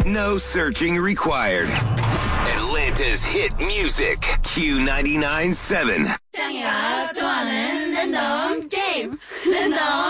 No searching required. Atlanta's hit music. Q99.7. 짱이가 좋아하는 랜덤 게임. 랜덤